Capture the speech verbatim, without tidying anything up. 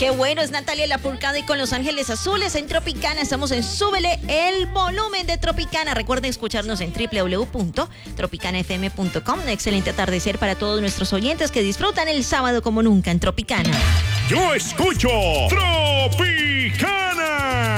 Qué bueno, es Natalia Lafourcade con Los Ángeles Azules en Tropicana. Estamos en Súbele el volumen de Tropicana. Recuerden escucharnos en doble u doble u doble u punto tropicana f m punto com. Un excelente atardecer para todos nuestros oyentes que disfrutan el sábado como nunca en Tropicana. Yo escucho Tropicana.